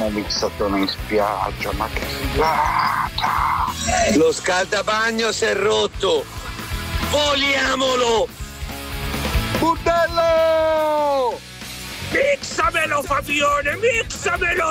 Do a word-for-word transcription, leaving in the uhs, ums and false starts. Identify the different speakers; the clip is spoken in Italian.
Speaker 1: una mixatona in spiaggia, ma che figata!
Speaker 2: Lo scaldabagno si è rotto! Voliamolo!
Speaker 1: Budello!
Speaker 2: Mixamelo Fabione, mixamelo!